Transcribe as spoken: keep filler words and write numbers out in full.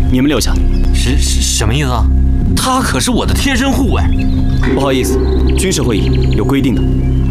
你们留下。 是是什么意思啊？他可是我的贴身护卫。 不好意思，军事会议有规定的，